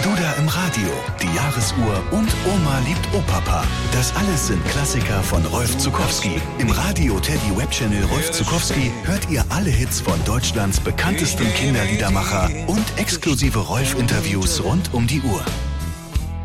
Duda im Radio, die Jahresuhr und Oma liebt Opapa. Das alles sind Klassiker von Rolf Zuckowski. Im Radio Teddy Webchannel Rolf Zuckowski hört ihr alle Hits von Deutschlands bekanntesten Kinderliedermacher und exklusive Rolf-Interviews rund um die Uhr.